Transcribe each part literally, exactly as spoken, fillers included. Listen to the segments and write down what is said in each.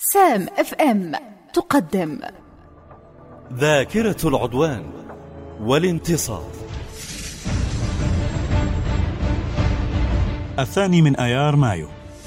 سام اف ام تقدم ذاكرة العدوان والانتصار. الثاني من آيار مايو.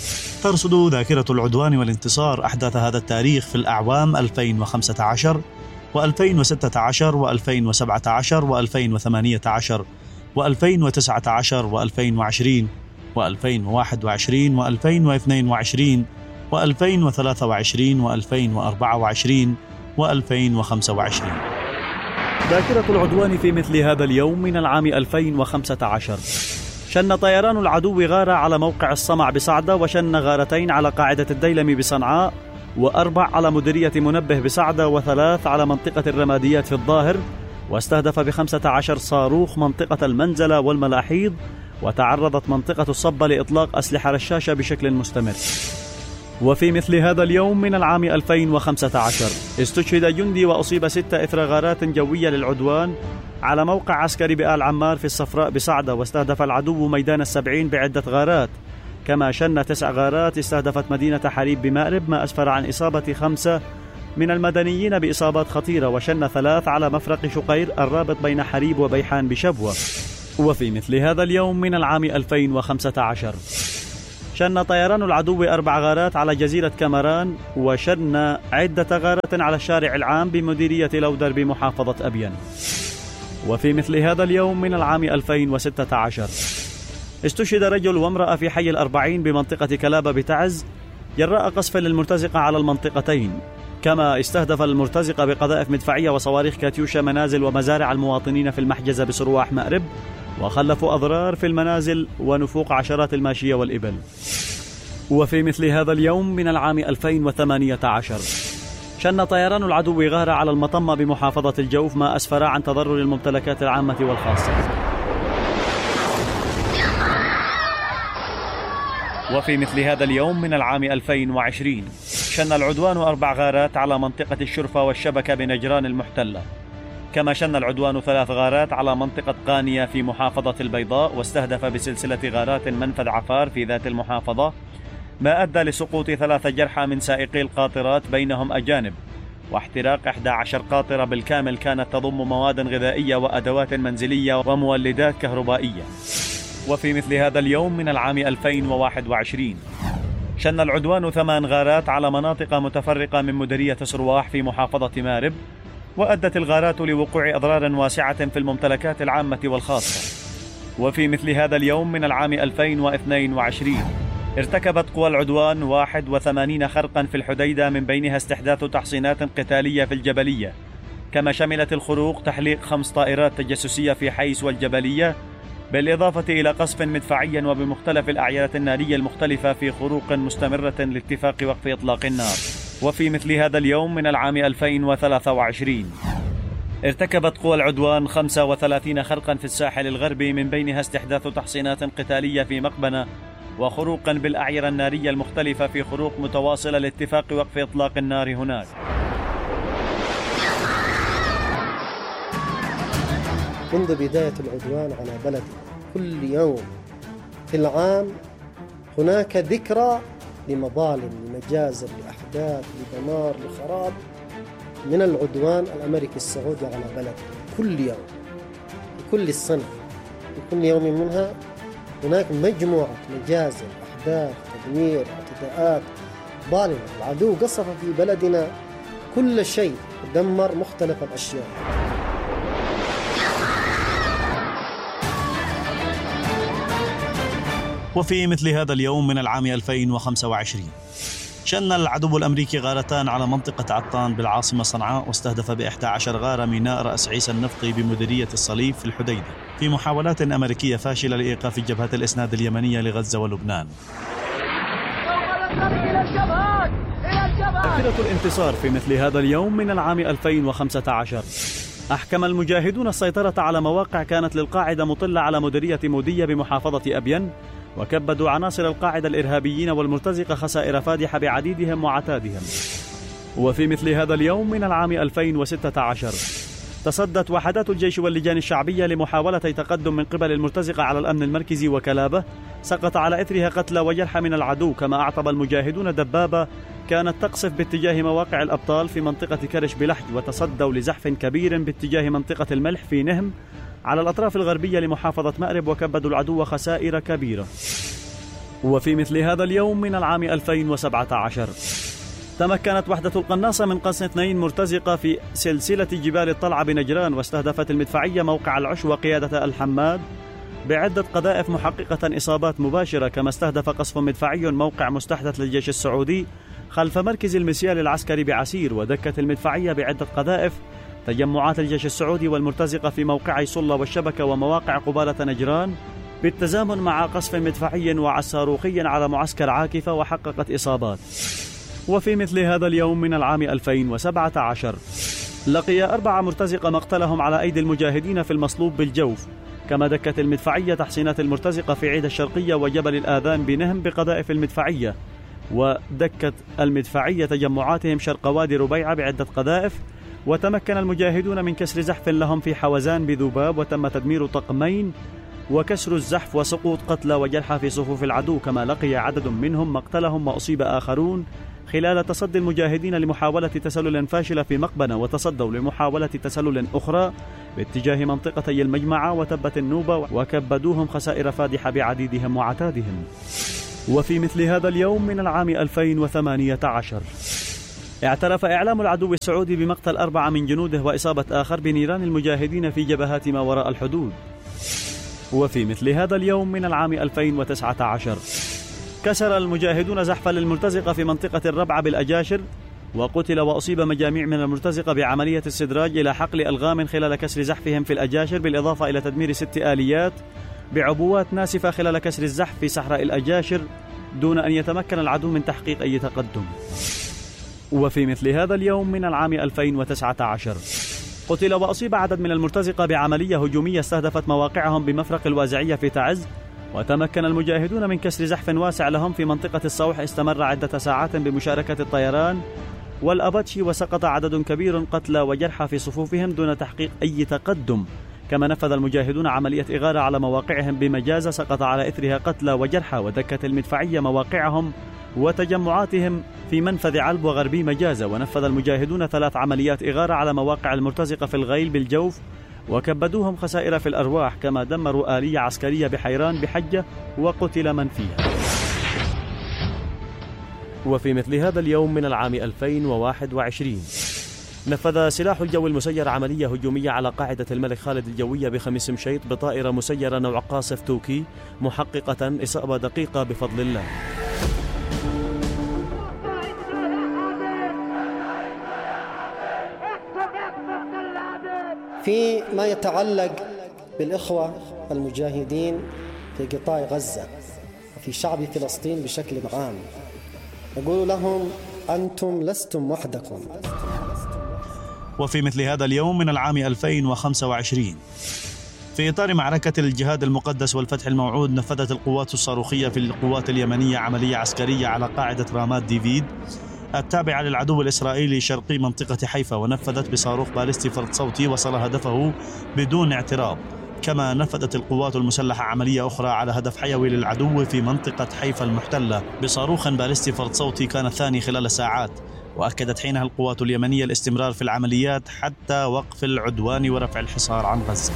ترصد ذاكرة العدوان والانتصار أحداث هذا التاريخ في الأعوام ألفين وخمسة عشر وألفين وستة عشر وألفين وسبعة عشر وألفين وثمانية عشر وألفين وتسعة عشر وألفين وعشرين وألفين وواحد وعشرين وألفين واثنين وعشرين وألفين وثلاثة وعشرين وألفين وأربعة وعشرين وألفين وخمسة وعشرين. ذاكرة العدوان في مثل هذا اليوم من العام ألفين وخمسة عشر. شن طيران العدو غارة على موقع الصمع بصعدة، وشن غارتين على قاعدة الديلمي بصنعاء، وأربع على مديرية منبه بصعدة، وثلاث على منطقة الرماديات في الظاهر، واستهدف بخمسة عشر صاروخ منطقة المنزلة والملاحيض، وتعرضت منطقة الصبة لإطلاق أسلحة رشاشة بشكل مستمر. وفي مثل هذا اليوم من العام ألفين وخمسة عشر استشهد جندي وأصيب ستة إثر غارات جوية للعدوان على موقع عسكري بآل عمار في الصفراء بصعدة، واستهدف العدو ميدان السبعين بعدة غارات، كما شن تسع غارات استهدفت مدينة حليب بمأرب، ما أسفر عن إصابة خمسة من المدنيين بإصابات خطيرة، وشن ثلاث على مفرق شقير الرابط بين حليب وبيحان بشبوة. وفي مثل هذا اليوم من العام ألفين وخمسة عشر شن طيران العدو أربع غارات على جزيرة كامران، وشن عدة غارات على الشارع العام بمديرية لودر بمحافظة أبين. وفي مثل هذا اليوم من العام ألفين وستة عشر استشهد رجل وامرأة في حي الأربعين بمنطقة كلابة بتعز جراء قصف للمرتزقة على المنطقتين، كما استهدف المرتزقة بقذائف مدفعية وصواريخ كاتيوشا منازل ومزارع المواطنين في المحجزة بصرواح مأرب، وخلفوا أضرار في المنازل ونفوق عشرات الماشية والإبل. وفي مثل هذا اليوم من العام ألفين وثمانية عشر شن طيران العدو غارة على المطمة بمحافظة الجوف، ما أسفر عن تضرر الممتلكات العامة والخاصة. وفي مثل هذا اليوم من العام ألفين وعشرين شن العدوان أربع غارات على منطقة الشرفة والشبكة بنجران المحتلة، كما شن العدوان ثلاث غارات على منطقة قانية في محافظة البيضاء، واستهدف بسلسلة غارات منفذ عفار في ذات المحافظة، ما أدى لسقوط ثلاثة جرحى من سائقي القاطرات بينهم أجانب، واحتراق إحدى عشر قاطرة بالكامل كانت تضم مواد غذائية وأدوات منزلية ومولدات كهربائية. وفي مثل هذا اليوم من العام ألفين وواحد وعشرين شن العدوان ثمان غارات على مناطق متفرقة من مديرية صرواح في محافظة مأرب، وأدت الغارات لوقوع أضرار واسعة في الممتلكات العامة والخاصة. وفي مثل هذا اليوم من العام ألفين واثنين وعشرين ارتكبت قوى العدوان واحد وثمانين خرقا في الحديدة، من بينها استحداث تحصينات قتالية في الجبلية، كما شملت الخروق تحليق خمس طائرات تجسسية في حيس والجبلية، بالإضافة إلى قصف مدفعي وبمختلف الأعيرة النارية المختلفة في خروق مستمرة لاتفاق وقف إطلاق النار. وفي مثل هذا اليوم من العام ألفين وثلاثة وعشرين ارتكبت قوى العدوان خمسة وثلاثين خرقا في الساحل الغربي، من بينها استحداث تحصينات قتالية في مقبنة، وخروقا بالأعيرة النارية المختلفة في خروق متواصلة لاتفاق وقف إطلاق النار هناك. منذ بداية العدوان على بلدنا كل يوم في العام هناك ذكرى لمظالم، لمجازر، لأحداث، لدمار، لخراب من العدوان الأمريكي السعودي على بلدنا كل يوم، كل السنة، في كل يوم منها هناك مجموعة مجازر، أحداث، تدمير، اعتداءات ظالمة. العدو قصف في بلدنا كل شيء، دمر مختلف الأشياء. وفي مثل هذا اليوم من العام ألفين وخمسة وعشرين شن العدو الأمريكي غارتان على منطقة عطان بالعاصمة صنعاء، واستهدف بإحدى عشر غارة ميناء رأس عيسى النفطي بمديرية الصليب في الحديدة، في محاولات أمريكية فاشلة لإيقاف جبهة الإسناد اليمنية لغزة ولبنان. ذاكرة الانتصار في مثل هذا اليوم من العام ألفين وخمسة عشر أحكم المجاهدون السيطرة على مواقع كانت للقاعدة مطلة على مديرية مودية بمحافظة أبين، وكبدوا عناصر القاعدة الإرهابيين والمرتزقة خسائر فادحة بعديدهم وعتادهم. وفي مثل هذا اليوم من العام ألفين وستة عشر تصدت وحدات الجيش واللجان الشعبية لمحاولة تقدم من قبل المرتزقة على الأمن المركزي وكلابة، سقط على إثرها قتلى وجرحى من العدو، كما أعطب المجاهدون دبابة كانت تقصف باتجاه مواقع الأبطال في منطقة كرش بلحج، وتصدوا لزحف كبير باتجاه منطقة الملح في نهم على الأطراف الغربية لمحافظة مأرب، وكبدوا العدو خسائر كبيرة. وفي مثل هذا اليوم من العام ألفين وسبعة عشر تمكنت وحدة القناصة من قصف اثنين مرتزقة في سلسلة جبال الطلعة بنجران، واستهدفت المدفعية موقع العش وقيادة الحماد بعدة قذائف محققة إصابات مباشرة، كما استهدف قصف مدفعي موقع مستحدث للجيش السعودي خلف مركز المسيال العسكري بعسير، ودكت المدفعية بعدة قذائف تجمعات الجيش السعودي والمرتزقة في موقعي صلة والشبكة ومواقع قبالة نجران، بالتزامن مع قصف مدفعي وعساروخي على معسكر عاكفة وحققت إصابات. وفي مثل هذا اليوم من العام ألفين وسبعة عشر لقي أربعة مرتزقة مقتلهم على أيدي المجاهدين في المصلوب بالجوف، كما دكت المدفعية تحصينات المرتزقة في عيد الشرقية وجبل الآذان بنهم بقذائف المدفعية، ودكت المدفعية تجمعاتهم شرق وادي ربيعة بعدة قذائف، وتمكن المجاهدون من كسر زحف لهم في حوزان بذباب، وتم تدمير طقمين وكسر الزحف وسقوط قتلى وجرحى في صفوف العدو، كما لقي عدد منهم مقتلهم وأصيب آخرون خلال تصدي المجاهدين لمحاولة تسلل فاشلة في مقبنة، وتصدوا لمحاولة تسلل أخرى باتجاه منطقتي المجمعة وتبت النوبة، وكبدوهم خسائر فادحة بعديدهم وعتادهم. وفي مثل هذا اليوم من العام ألفين وثمانية عشر اعترف إعلام العدو السعودي بمقتل أربعة من جنوده وإصابة آخر بنيران المجاهدين في جبهات ما وراء الحدود. وفي مثل هذا اليوم من العام ألفين وتسعة عشر كسر المجاهدون زحفا للمرتزقة في منطقة الربعة بالأجاشر، وقتل وأصيب مجاميع من المرتزقة بعملية استدراج إلى حقل ألغام خلال كسر زحفهم في الأجاشر، بالإضافة إلى تدمير ست آليات بعبوات ناسفة خلال كسر الزحف في صحراء الأجاشر، دون أن يتمكن العدو من تحقيق أي تقدم. وفي مثل هذا اليوم من العام ألفين وتسعة عشر قتل وأصيب عدد من المرتزقة بعملية هجومية استهدفت مواقعهم بمفرق الوازعية في تعز، وتمكن المجاهدون من كسر زحف واسع لهم في منطقة الصوح استمر عدة ساعات بمشاركة الطيران والأباتشي، وسقط عدد كبير قتلى وجرحى في صفوفهم دون تحقيق أي تقدم. كما نفذ المجاهدون عملية إغارة على مواقعهم بمجازة سقط على إثرها قتلى وجرحى، ودكت المدفعية مواقعهم وتجمعاتهم في منفذ علب وغربي مجازة، ونفذ المجاهدون ثلاث عمليات إغارة على مواقع المرتزقة في الغيل بالجوف وكبدوهم خسائر في الأرواح، كما دمروا آلية عسكرية بحيران بحجة وقتل من فيها. وفي مثل هذا اليوم من العام ألفين وواحد وعشرين نفذ سلاح الجو المسير عملية هجومية على قاعدة الملك خالد الجوية بخميس مشيط بطائرة مسيرة نوع قاصف توكي، محققة إصابة دقيقة بفضل الله. في ما يتعلق بالإخوة المجاهدين في قطاع غزة وفي شعب فلسطين بشكل عام، أقول لهم أنتم لستم وحدكم. وفي مثل هذا اليوم من العام ألفين وخمسة وعشرين في إطار معركة الجهاد المقدس والفتح الموعود نفذت القوات الصاروخية في القوات اليمنية عملية عسكرية على قاعدة رامات ديفيد التابعة للعدو الإسرائيلي شرقي منطقة حيفا، ونفذت بصاروخ باليستي فرد صوتي وصل هدفه بدون اعتراض. كما نفذت القوات المسلحة عملية أخرى على هدف حيوي للعدو في منطقة حيفا المحتلة بصاروخ باليستي فرد صوتي كان الثاني خلال ساعات، وأكدت حينها القوات اليمنية الاستمرار في العمليات حتى وقف العدوان ورفع الحصار عن غزة.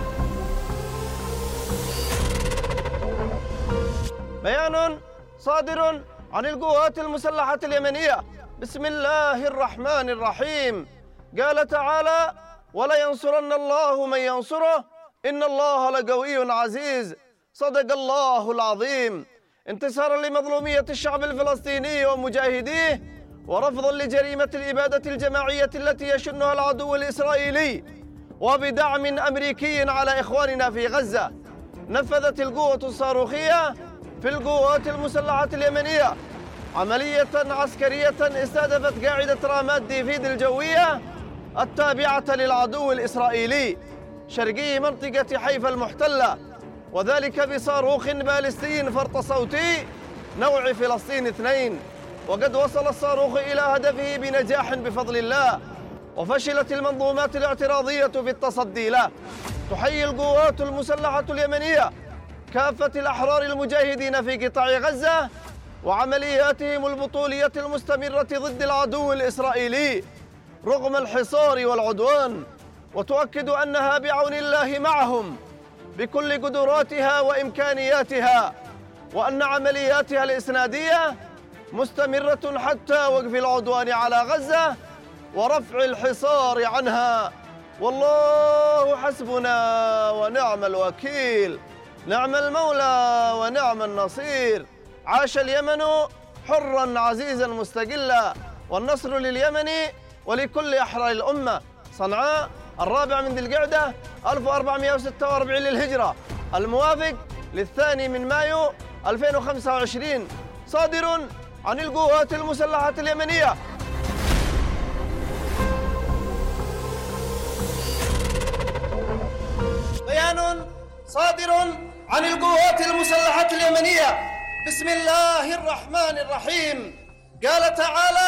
بيان صادر عن القوات المسلحة اليمنية بسم الله الرحمن الرحيم. قال تعالى: ولينصرن الله من ينصره إن الله لقوي عزيز. صدق الله العظيم. انتصارا لمظلومية الشعب الفلسطيني ومجاهديه، ورفضا لجريمة الإبادة الجماعية التي يشنها العدو الإسرائيلي، وبدعم أمريكي على إخواننا في غزة، نفذت القوة الصاروخية في القوات المسلحة اليمنية عملية عسكرية استهدفت قاعدة رامات ديفيد الجوية التابعة للعدو الإسرائيلي شرقي منطقة حيفا المحتلة، وذلك بصاروخ باليستي فرط صوتي نوع فلسطين اثنين. وقد وصل الصاروخ إلى هدفه بنجاح بفضل الله، وفشلت المنظومات الاعتراضية في التصدي له. تحيي القوات المسلحة اليمنية كافة الأحرار المجاهدين في قطاع غزة وعملياتهم البطولية المستمرة ضد العدو الإسرائيلي رغم الحصار والعدوان، وتؤكد أنها بعون الله معهم بكل قدراتها وإمكانياتها، وأن عملياتها الإسنادية مستمرة حتى وقف العدوان على غزة ورفع الحصار عنها. والله حسبنا ونعم الوكيل، نعم المولى ونعم النصير. عاش اليمن حرا عزيزا مستقلا، والنصر لليمن ولكل أحرار الأمة. صنعاء الرابع من ذي القعدة ألف وأربعمائة وستة وأربعين للهجرة، الموافق للثاني من مايو ألفين وخمسة وعشرين، صادر عن القوات المسلحة اليمنية. بيان صادر عن القوات المسلحة اليمنية. بسم الله الرحمن الرحيم. قال تعالى: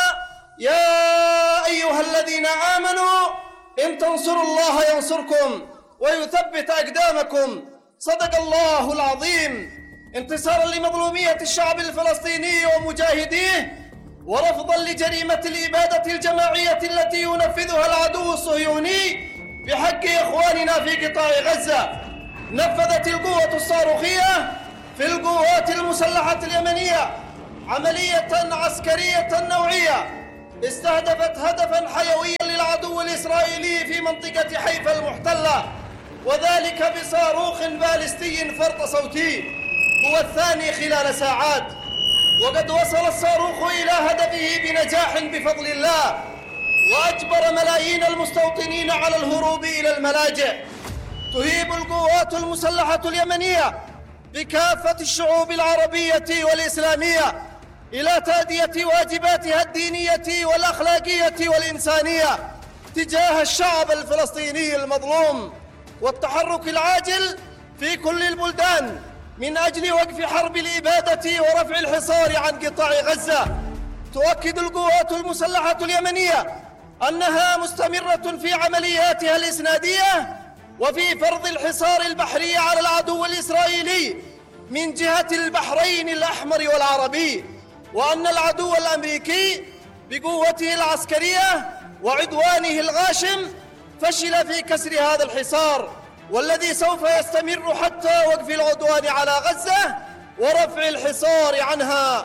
يا أيها الذين آمنوا إن تنصروا الله ينصركم ويثبت أقدامكم. صدق الله العظيم. انتصارا لمظلومية الشعب الفلسطيني ومجاهديه، ورفضا لجريمة الإبادة الجماعية التي ينفذها العدو الصهيوني بحق إخواننا في قطاع غزة، نفذت القوة الصاروخية في القوات المسلحة اليمنية عملية عسكرية نوعية استهدفت هدفا حيويا للعدو الإسرائيلي في منطقة حيفا المحتلة، وذلك بصاروخ باليستي فرط صوتي هو الثاني خلال ساعات. وقد وصل الصاروخ إلى هدفه بنجاح بفضل الله، وأجبر ملايين المستوطنين على الهروب إلى الملاجئ. تهيب القوات المسلحة اليمنية بكافة الشعوب العربية والإسلامية إلى تأدية واجباتها الدينية والأخلاقية والإنسانية تجاه الشعب الفلسطيني المظلوم، والتحرك العاجل في كل البلدان من أجل وقف حرب الإبادة ورفع الحصار عن قطاع غزة. تؤكد القوات المسلحة اليمنية أنها مستمرة في عملياتها الإسنادية وفي فرض الحصار البحري على العدو الإسرائيلي من جهة البحرين الأحمر والعربي، وأن العدو الأمريكي بقوته العسكرية وعدوانه الغاشم فشل في كسر هذا الحصار، والذي سوف يستمر حتى وقف العدوان على غزة ورفع الحصار عنها.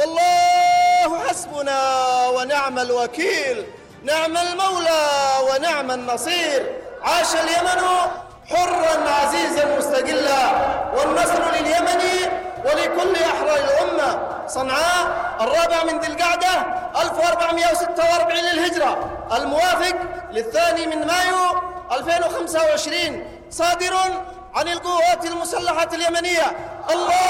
والله حسبنا ونعم الوكيل، نعم المولى ونعم النصير. عاش اليمن حرا عزيزا مستقلا، والنصر لليمن ولكل أحرار الأمة. صنعاء الرابع من ذي القعدة ألف وأربعمائة وستة وأربعين للهجرة، الموافق للثاني من مايو ألفين وخمسة وعشرين، صادر عن القوات المسلحة اليمنية. الله